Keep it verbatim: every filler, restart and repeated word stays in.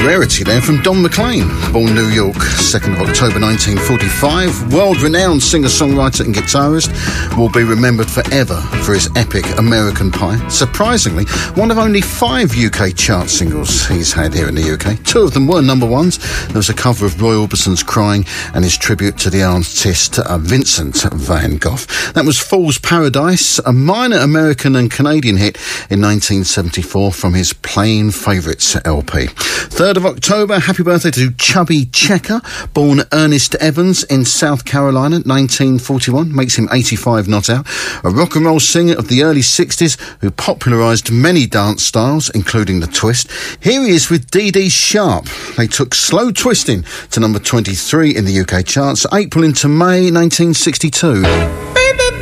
Rarity there from Don McLean, born New York, second of October nineteen forty-five. World-renowned singer-songwriter and guitarist, will be remembered forever for his epic American Pie. Surprisingly, one of only five U K chart singles he's had here in the U K. Two of them were number ones. There was a cover of Roy Orbison's Crying and his tribute to the artist uh, Vincent van Gogh. That was Fool's Paradise, a minor American and Canadian hit in nineteen seventy-four from his Playing Favourites L P. third of October, happy birthday to Chubby Checker, born Ernest Evans in South Carolina, nineteen forty-one, makes him eighty-five not out. A rock and roll singer of the early sixties who popularised many dance styles, including the twist. Here he is with Dee Dee Sharp. They took Slow Twisting to number twenty-three in the U K charts, April into May nineteen sixty-two.